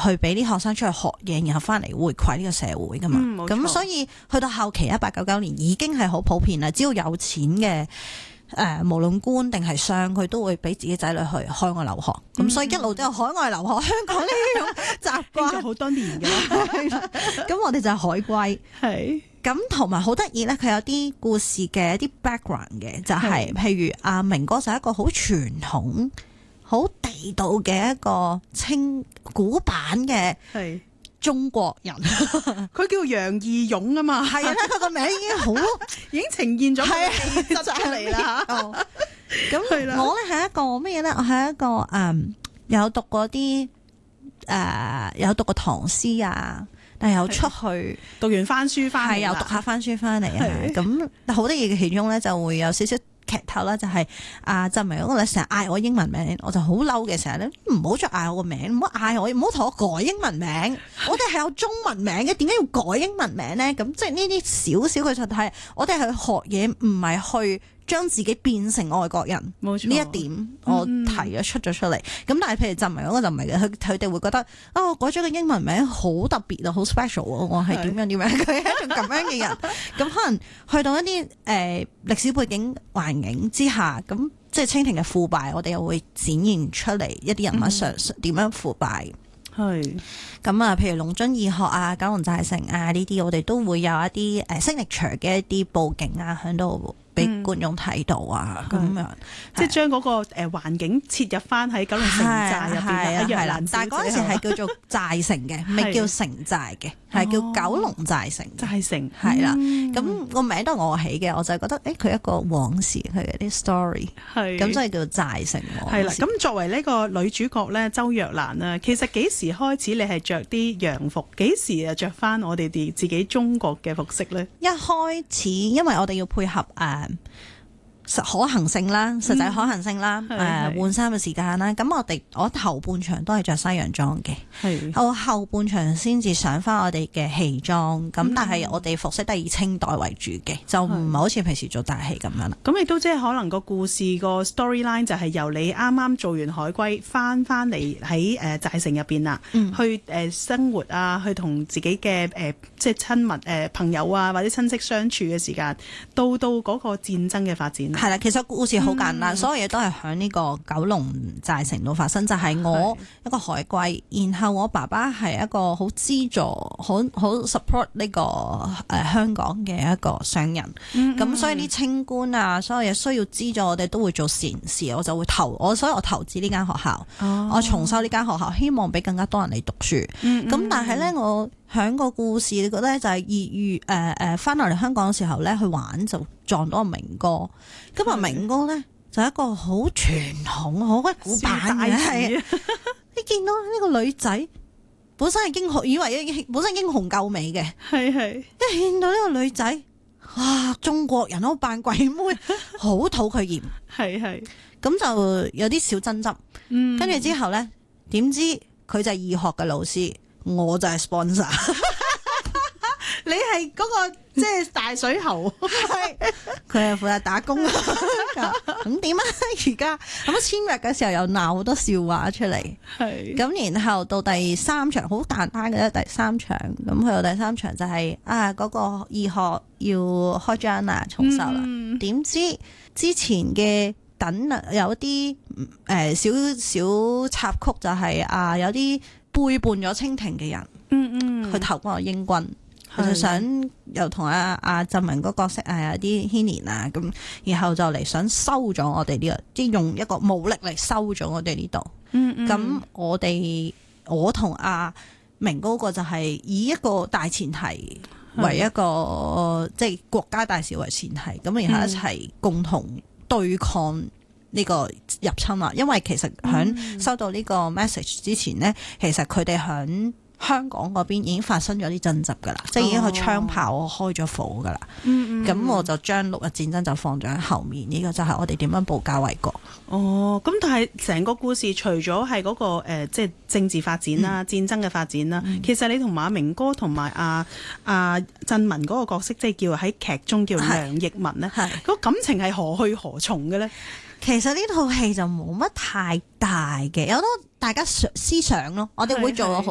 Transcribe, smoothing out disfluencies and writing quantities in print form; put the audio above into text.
去俾啲學生出去學嘢，然後翻嚟回饋呢個社會噶嘛。咁所以去到後期1899年已經係好普遍啦，只要有錢嘅無論官定係商，佢都會俾自己仔女去海外留學。咁所以一路都有海外留學香港呢種習慣咗好多年嘅啦。 咁我哋就係海歸。 係。 咁同埋好得意咧，佢有啲故事嘅一啲 background 嘅，就係譬如阿明哥就係一個好傳統、好地道嘅一個古板嘅中國人。 佢叫楊義勇啊嘛， 係啊，佢個名已經已經呈現咗佢氣質出嚟啦。 咁我咧係一個乜嘢咧？我係一個有讀過啲有讀過唐詩啊。但係有出去讀完番書翻嚟， 係有讀下番書翻嚟啊！咁好得意嘅其中咧就會有少少劇透啦，就係就明嗰個咧成日嗌我英文名，我就好嬲嘅，成日咧唔好再嗌我個名，唔好嗌我，唔好同我改英文名。我哋係有中文名嘅，點解要改英文名咧？咁即係呢啲少少嘅就係我哋係學嘢，唔係去將自己變成外國人。 冇錯， 呢一點我提咗出咗出嚟。咁但係譬如浸明嗰個就唔係嘅，佢哋會覺得我改咗個英文名好特別啊，好 special 啊，我係點樣，佢係一種咁樣嘅人。咁可能去到一啲歷史背景環境之下，咁即係清廷嘅腐敗，我哋又會展現出嚟一啲人物上點樣腐敗。係咁啊，譬如龍津義學啊、九龍寨城啊呢啲，我哋都會有一啲signature 嘅一啲佈景啊，喺度俾觀眾睇到啊，咁樣即係將嗰個環境切入翻喺九龍城寨入邊一樣啦。 但係嗰陣時係叫做寨城嘅，未叫城寨嘅，係叫九龍寨城。 寨城係啦，咁個名都係我起嘅，我就覺得佢一個往事，佢嘅啲 story， 咁所以叫做寨城。 係啦，咁作為呢個女主角咧，周若蘭啊，其實幾時開始你係着啲洋服？幾時啊着翻我哋自己中國嘅服飾咧？ 一開始因為我哋要配合可行性啦，實際可行性啦，換衫嘅時間啦，咁我頭半場都係着西洋裝嘅，我後半場先至上翻我哋嘅戲裝，咁但係我哋服飾都係以清代為主嘅，就唔係好似平時做大戲咁樣啦。 咁亦都即係可能個故事個 storyline 就係由你啱啱做完海歸翻嚟喺寨城入邊啦，去生活啊，去同自己嘅即係親密朋友啊或者親戚相處嘅時間，到嗰個戰爭嘅發展。 係啦，其實故事好簡單，所有嘢都係喺呢個九龍寨城度發生。就係我一個海歸，然後我爸爸係一個好資助、好 support 呢個香港嘅一個商人。咁所以啲清官啊，所有嘢需要資助，我哋都會做善事。我就會所以我投資呢間學校，我重修呢間學校，希望俾更加多人嚟讀書。咁但係咧，我喺個故事你覺得就係翻落嚟香港嘅時候咧，去玩就撞到阿明哥。咁阿明哥咧就係一個好傳統、好鬼古板嘅，係你見到呢個女仔本身係英雄，以為本身英雄救美嘅， 係一見到呢個女仔，哇！中國人都扮鬼妹，好討佢厭，係咁就有啲小爭執。跟住之後咧，點知佢就係義學嘅老師，我就係 sponsor。 你係嗰個即係大水喉， 佢係負責打工。咁點啊？而家咁簽約嘅時候又鬧好多笑話出嚟，咁然後到第三場好簡單嘅第三場，咁去到第三場就係嗰個義學要開張啦，重修啦。點知之前嘅有啲小插曲，就係有啲背叛咗清廷嘅人，去投嗰個英軍。佢就想又同阿浸明嗰個角色有啲牽連啊，咁然後就嚟想收咗我哋呢個，即係用一個武力嚟收咗我哋呢度。咁我同阿明嗰個就係以一個大前提為一個即係國家大事為前提，咁然後一齊共同對抗呢個入侵啦。因為其實響收到呢個 message 之前呢，其實佢哋響香港嗰邊已經發生咗啲爭執㗎啦，即係已經去槍炮開咗火㗎啦。咁我就將六日戰爭就放咗喺後面，呢個就係我哋點樣保家衛國。 咁但係成個故事除咗係嗰個即係政治發展啦、戰爭嘅發展啦，其實你同馬明哥同埋阿振文嗰個角色，即係叫喺劇中叫梁奕文咧，個感情係何去何從嘅咧？ 其實呢套戲就冇乜太大嘅，有好多大家思想咯。我哋會做好